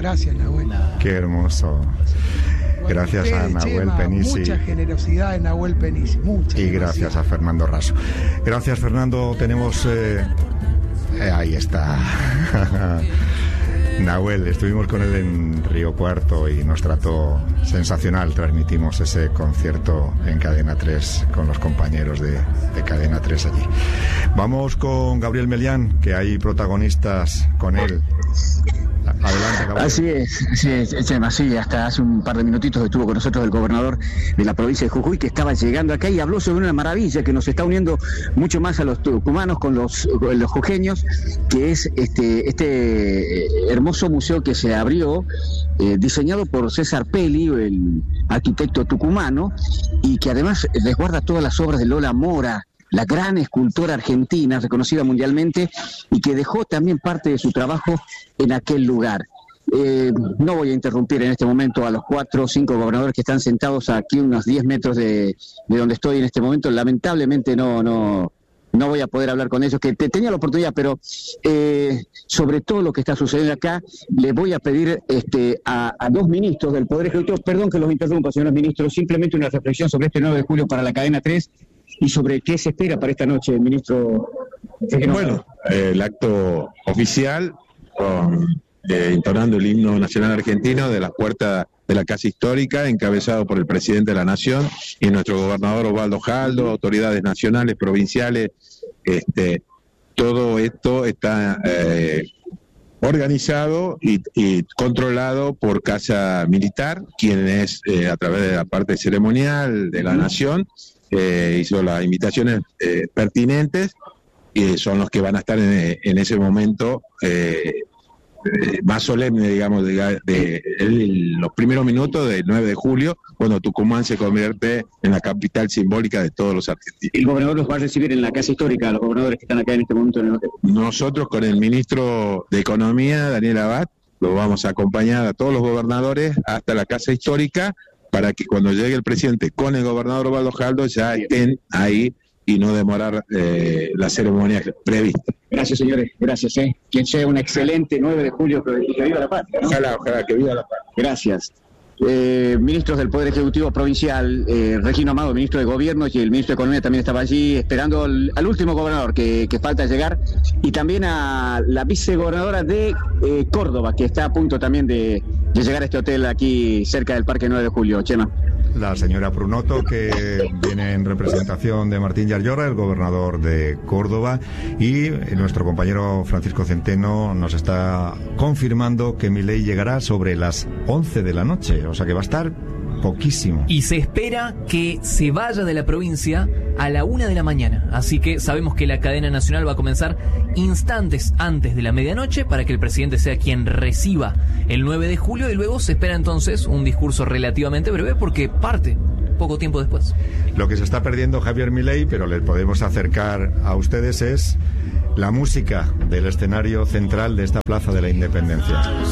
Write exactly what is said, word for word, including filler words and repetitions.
gracias, Nahuel. Qué hermoso. Bueno, gracias usted, a Nahuel Chema, Penisi. Mucha generosidad de Nahuel Penisi. Mucha Y gracias a Fernando Raso. Gracias, Fernando. Tenemos... Eh... Eh, ahí está. Nahuel, estuvimos con él en Río Cuarto y nos trató sensacional. Transmitimos ese concierto en Cadena tres con los compañeros de, de Cadena tres allí. Vamos con Gabriel Melián, que hay protagonistas con él. Adelante, Gabriel. Así es, así es, Chema, sí, hasta hace un par de minutitos estuvo con nosotros el gobernador de la provincia de Jujuy, que estaba llegando acá y habló sobre una maravilla que nos está uniendo mucho más a los tucumanos con los, con los jujeños, que es este, este hermoso museo que se abrió, eh, diseñado por César Peli, el arquitecto tucumano, y que además resguarda todas las obras de Lola Mora, la gran escultora argentina, reconocida mundialmente, y que dejó también parte de su trabajo en aquel lugar. Eh, no voy a interrumpir en este momento a los cuatro o cinco gobernadores que están sentados aquí unos diez metros de, de donde estoy en este momento. Lamentablemente no, no, no voy a poder hablar con ellos, que te, tenía la oportunidad, pero eh, sobre todo lo que está sucediendo acá, le voy a pedir este, a, a dos ministros del Poder Ejecutivo, perdón que los interrumpa, señores ministros, simplemente una reflexión sobre este nueve de julio para la Cadena tres, y sobre qué se espera para esta noche, ministro. Bueno, eh, el acto oficial, con, eh, entonando el himno nacional argentino de las puertas de la Casa Histórica, encabezado por el presidente de la Nación y nuestro gobernador Osvaldo Jaldo, autoridades nacionales, provinciales. Este, todo esto está eh, organizado y, y controlado por Casa Militar, quien es, eh, a través de la parte ceremonial de la Nación, Eh, hizo las invitaciones eh, pertinentes, y son los que van a estar en, en ese momento eh, eh, más solemne, digamos, de, de, de el, los primeros minutos del nueve de julio, cuando Tucumán se convierte en la capital simbólica de todos los argentinos. El gobernador los va a recibir en la Casa Histórica, los gobernadores que están acá en este momento en el hotel. Nosotros, con el ministro de Economía, Daniel Abad, lo vamos a acompañar a todos los gobernadores hasta la Casa Histórica, para que cuando llegue el presidente con el gobernador Osvaldo Jaldo ya estén ahí y no demorar eh, la ceremonia prevista. Gracias, señores, gracias. Eh. Que sea un excelente nueve de julio, y que viva la paz, ¿no? Ojalá, ojalá, que viva la paz. Gracias. Eh, ministros del Poder Ejecutivo Provincial, eh, Regino Amado, ministro de Gobierno, y el ministro de Economía también estaba allí, esperando al, al último gobernador que, que falta llegar, y también a la vicegobernadora de eh, Córdoba, que está a punto también de, de llegar a este hotel aquí cerca del Parque nueve de julio. Chema. La señora Prunoto, que viene en representación de Martín Yarlora, el gobernador de Córdoba, y nuestro compañero Francisco Centeno nos está confirmando que Milei llegará sobre las once de la noche, o sea que va a estar poquísimo. Y se espera que se vaya de la provincia a la una de la mañana, así que sabemos que la cadena nacional va a comenzar instantes antes de la medianoche para que el presidente sea quien reciba el nueve de julio, y luego se espera entonces un discurso relativamente breve porque parte poco tiempo después. Lo que se está perdiendo Javier Milei, pero les podemos acercar a ustedes, es la música del escenario central de esta Plaza de la Independencia.